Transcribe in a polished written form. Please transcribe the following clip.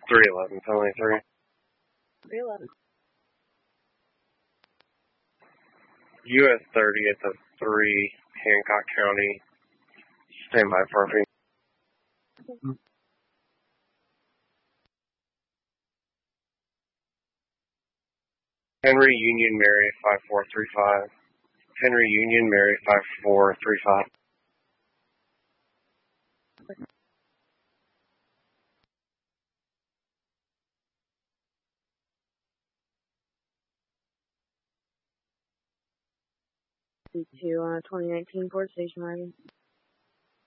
311, penalty 3. 311. US 30 at the 3, Hancock County. Stand by for me. Henry Union Mary 5435. Henry Union Mary 5435. To 2019 Ford Station wagon.